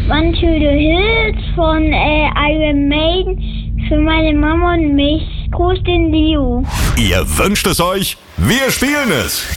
One to the Hills von Iron Maiden für meine Mama und mich. Gruß den Leo. Ihr wünscht es euch, wir spielen es.